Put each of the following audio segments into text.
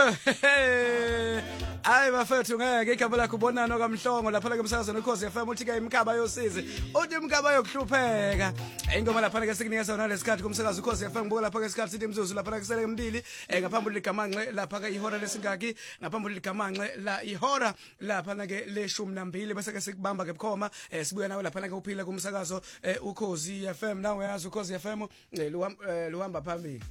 Hayi bafethu ngeke igama lakho ubonana kamhlongo lapha ke umsakazo noKhosi FM uthi ke imkhaba yosizi uthi imkhaba yokuhlupheka ingoma lapha ke sikunikeza yona lesikhathi kumsakazo uKhosi FM buka lapha ke isikhathi sithi imzuzu lapha ke sele mbili ngaphambili ligamanxe lapha ke ihora lesingaki ngaphambili ligamanxe la ihora lapha ke le12 bese ke sikubamba ke bukhoma sibuya nawe lapha ke uphila kumsakazo uKhosi FM nawe yazi uKhosi FM luhamba phambili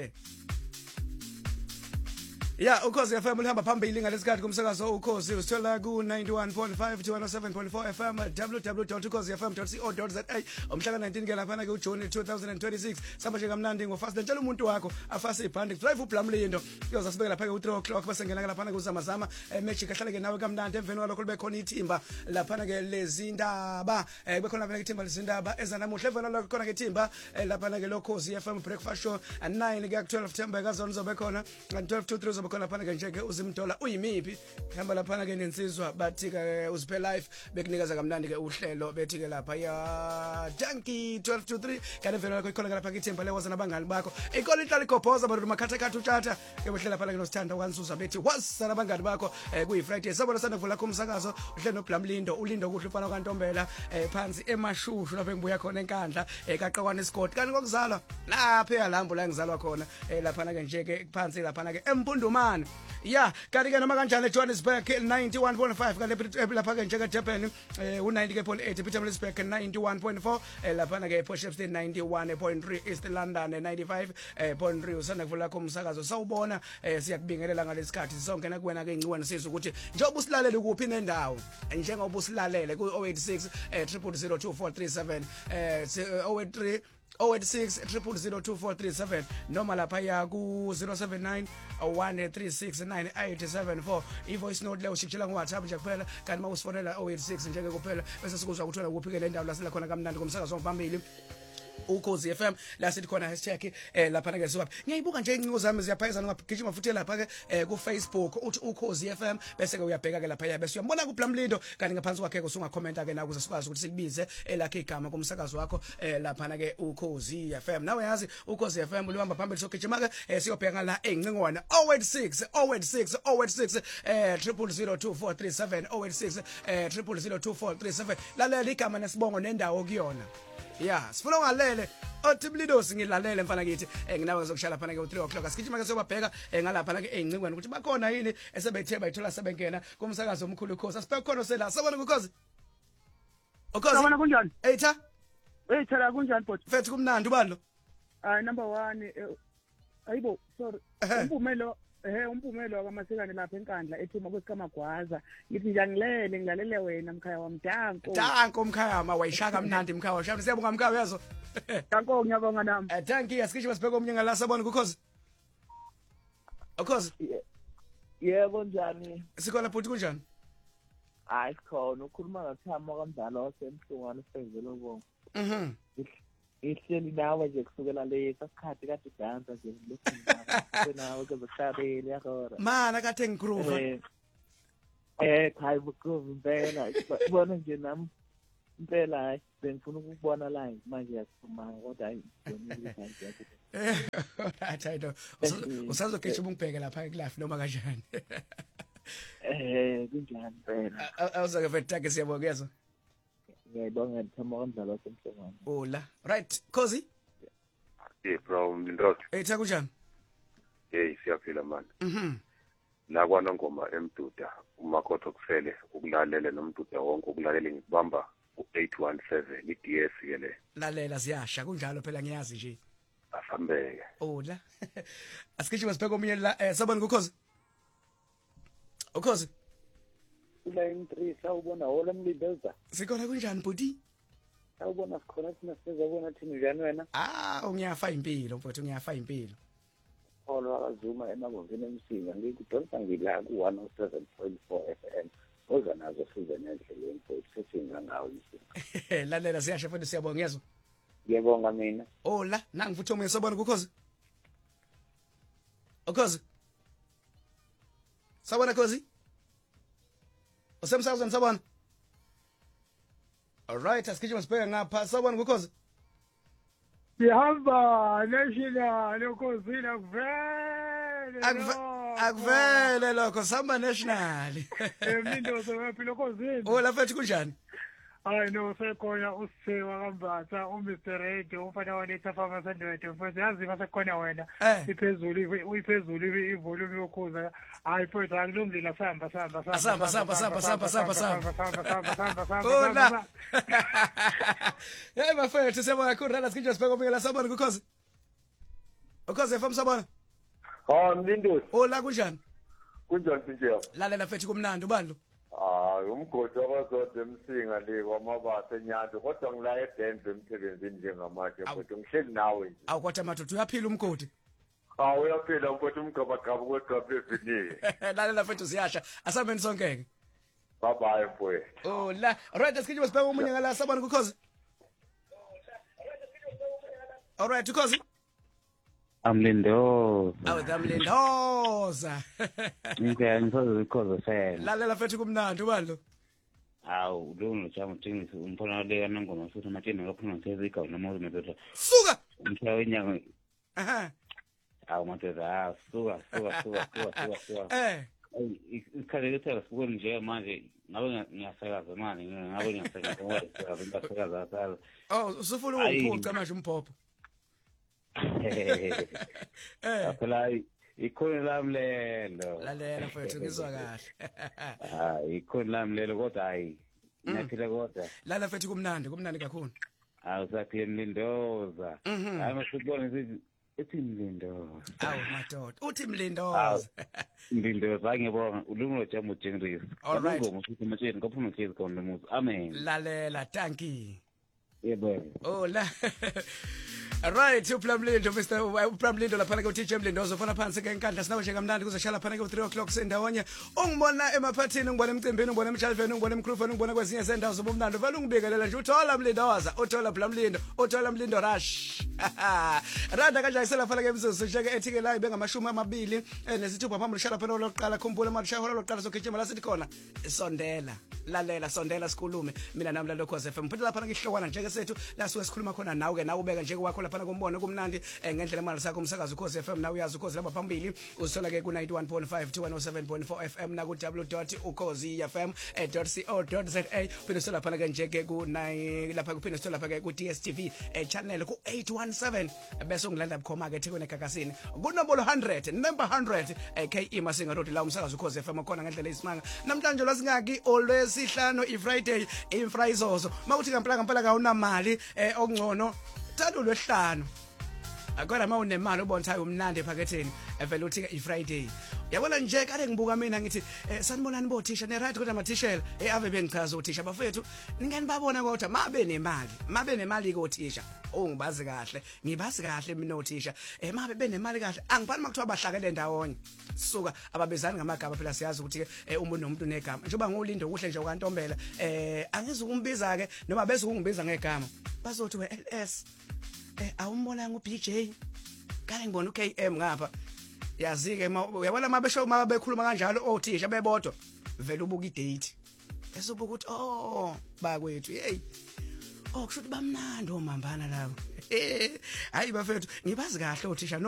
Yeah, uKhosi FM ulihamba phambili ngalesikhathi kumsakazo uKhosi usithola ku 91.5 to 107.4 FM www.ukhosifm.co.za umhla ka19 ke lapha ke uJune 2026 samba nje kamnandi ngofast ntshela umuntu wakho afase ibhandi drive ublamlindo kuyoza sibeke lapha ke u3 o'clock bese ngena lapha ke uzamazama magic ahlale ke nawe kamnandi emveni kwalokho libe khona ithimba lapha ke lezindaba kube khona lapha ke ithimba lezindaba ezanamuhle evela lokho khona ke ithimba lapha ke loKhosi FM breakfast show at 9 ke 12 September kazona zobe khona 12 to 3 khona lapha ke njeke uzimdola uyimipi hamba lapha ke nensizwa bathi ke uziphe life bekunikeza kamnandi ke uhlelo bethi ke lapha ya Junkie 12 to 3 kanti vele lakho ikhona lapha ke ithemba lewaza nabangani bakho ikole ihlala ikhophoza abantu makhatha kathu tata ke behlela lapha ke nosithanda kwansuza bethi wasana abangani bakho kuyi Friday sabona sana kuvula kumsakazo uhlelo noBlamlindo ulindo kuhle ufana kaNtombela phansi emashushu lapha engibuya khona enkandla kaqaqwana isikoti kanti kokuzalwa lapha eyalambo la ngizalwa khona lapha ke njeke phansi lapha ke empunduma yeah kanti ke noma kanjani eJohannesburg 91.5 kanti lapha ke njeke Durban u90.8 Pietermaritzburg 91.4 lapha ke Potchefstroom 91.3 East London 95.3 usanda kuvula kumsakazo sawubona siyakubingelela ngalesikhathi sonke nakuwena ke ngciwane sizwe ukuthi njengoba usilalele kuphi nendawo njengoba usilalele ku 086 0002437 083 086 noma lapha ya ku 079 1369874 ivoice note leyo shitshela ngo WhatsApp nje kuphela kanti mawusifonela 086 njeke kuphela bese sikuzwa ukuthola kuphi ke le ndawo lasela khona kamnandi kumsakazo phambili uKhosi FM la sithi khona hashtag lapha ke siwaphi ngiyayibuka nje incingo zami ziyaphayizana ngagijima futhi lapha ke ku Facebook uthi uKhosi FM bese ke uyabheka ke lapha bese uyambona ku Blamlindo kanti ngaphansi kwakhe usunga comment ke na ukuze sikwazi ukuthi sikubize elakhe igama kumsakazo wakho lapha ke uKhosi FM nawe yazi uKhosi FM ulihamba phambili sogijima ke siyobheka la engcingwana 086 0002437 086 0002437 lalela igama nesibongo nendawo kuyona yeah sifuna ungalele othi Blindo singilalele mfana kithi nginawe ngizokushala lapha ke u3 o'clock asikijima ke sobabheka ngalapha ke engcingweni ukuthi bakhona yini esebethe bayithola sebengena kumsakazo omkhulu uKhosi asibheke khona sela sabona uKhosi sabona kunjani etha thela kunjani bot mfethu kumnandi ubalo number 1 ayibo sorry umpumelo wakaMasikane lapha enkandla ethima kwesikamagwaza ngithi ngiyangilele ngilalele wena mkhaya wamdanko mkhaya wayishaka mnandi mkhaya washabu siyabonga mkhaya uyazo danko ngiyabonga nami thank you asikisho basibheke omnye la sabona uKhosi yebo njani sikhona futhi kunjani hayi sikhona ukhuluma ngathama kamdala wasemhlungwane senzele ubongo ihleli nawe nje kusukela lesikhathi kade dansa nje lokhu nawe ke beshabele yahora mana kade ngigroove hayi bugroove impela ubona nje nami impela bengifuna ukubona live manje yakuphuma kodwa hayi I know usazogijima ungibheke lapha ku live noma kanjani kunjani impela awuzake vetake siyabongeza ngiyabonga ngithama kamdlalo wasemhlongwane ola right Khosi bro Mlindot etha kunjani siyaphila manje la kwanongoma emduda umakotho kufele ukulalele nomduda wonke ukulalele ngibamba u817 iDS ke le lalela siyasha kunjalo phela ngiyazi nje afambeke ola asikijima sibheke omunye la sabona uKhosi line 3 sawubona hola Mlindeza sikhona kunjani budi sawubona sikhona thina sizobona thina njani wena ungiyafa impilo mfowethu ungiyafa impilo hola akazuma emabovini emsinga ngikudonsa ngila ku 107.4 FM oza nazo size nendleleni futhi sithinga ngawo isinto lalela siyasha futhi siyabonga yezo ngiyabonga mina ola nangi futhi omunye sabona uKhosi sabona Khosi usemsakazweni sabona alright asikijima sibheke ngapha sabona uKhosi sihamba national uKhosi akuvele Akuvele lokho samba national. Mlindoza waphila kozini. Oh lafethu kunjani? Hayi no sekhona usisewa kambatha uMr Radio umfana waletha fama sandwethe mfowethu yazi masekhona wena iphezulu uyiphezulu ivolume yokhuza hayi mfowethu akulungile samba. Hola. Hey mfowethu siyabonga kakhulu rala sikho sibheka ubingela sabona ukhoze. Ukhoze FM sabona. Mlindozi. Hola kunjani? Kunjani nje? Lalela mfethu kumnandi ubandlu. Umgodi wabazode emsinga le kwamabasa eNyanda kodwa ngila eDenver emsebenzini njengamanje mfowethu ngihleli nawe nje. Awu kodwa mathu uyaphila umgodi. Uyaphila mfowethu umgabagaba kwegaba evinile. Lalela mfethu siyasha asambeni sonkeke. Bye bye mfowethu. Oh la right sikho sibheka umunye ngala sabona ukhoze. All right ukhoze. Amlindoza. Amlindoza. Ngiyangizwa ukhoze fela. Lalela mfethu kumnandi ubandlu. Lo chama thingisi umfana le kanangoma futhi matsheni ngaphuma ngezika noma umedoda. Suka. Umhla wenyanga. Aha. Madoda suka. Isikhathi sibone nje manje ngabe ngiyasakaza manje ngabe ngiyasakaza asala. Oh usufuna ukuphuca manje umphopho. Phela ikhona lami lelo. Lalela mfethu ngizwa kahle. Ikhona lami lelo kodwa hayi ngiyaphila kodwa. Lala mfethu kumnandi kakhulu. Usaphila Mlindoza. Hayi masibone ethi Mlindoza. Madoda uthi Mlindoza. Mlindoza ngiyabonga ulungu jamo Jengris. Ngoma futhi matsheni ngaphuma ngezi khona nomuzi. Amen. Lalela tanki. Yebo. Oh la. Right uPlamlindo Mr uPlamlindo lapha ke uTJ Mlindozo ufana phansi ke enkandla sinawe nje kamnandi kuzoshala lapha ke 3 o'clock sendawonye ungibona emaphathini ungibona emcimbini ungibona emshalveni ungibona emicrophone ungibona kwezinye izindawo zobumnandi vele ungibikelela nje uthola Mlindoza uthola Plamlindo uthola Mlindo Rush rada kanjani selapha ke emzuzu nje ke ethike la bengamashumi amabili nesithupha phambili shala phela lokuqala khumbula marishahola lokuqala sokugijima la sithi khona sondela lalela sondela sikhulume mina nami la lokho FM phela lapha ngihlokwana nje ke sethu la suke sikhuluma khona nawe ke nawe ubeka nje kwakho lapha kombono kumnandi ngendlela imali sakho umsakazo ukhozi FM nawe uyazi ukhozi lapha phambili usithola ke ku 91.5 to 107.4 FM na ku www.ukhozifm.co.za phela usithola lapha ke nje ke ku 9 lapha kuphinde usithola lapha ke ku DStv channel ku 817 bese ungilanda bukhoma ke eThekwini eGagasini kunombolo 100 number 100 KE Masinga Road la umsakazo ukhozi FM khona ngendlela isimanga namhlanje lasingaki always sihlano iFriday imfrizozo makuthi ngempela kawunamali okungcono thatha uLwesihlanu akona mawunemali ubona hayi umnandi ephaketheni evela uthi iFriday yabona nje kade ngibuka mina ngithi sanibonani bothisha ne right kodwa mathishela ave bengichaza uthisha bafethu ningani babona kodwa mabe nemali kothisha ngibazi kahle mina othisha mabe benemali kahle angibani makuthiwa bahlakele ndawonye suka ababezani ngamagama phela siyazi ukuthi umuntu nomuntu negama njengoba ngolindo kuhle nje ukantombela angizukumbiza ke noma bese kungibiza ngegama bazothi we LS awumbona nguBJ kale ngibona uKM ngapha yazi ke uyabona mabesho mabekhuluma kanjalo othisha bebodwa vele ubuka idate esobuka ukuthi bakwethu hey kusho ukuthi bamnandi omambana labo hayi bafethu ngibazi kahle othisha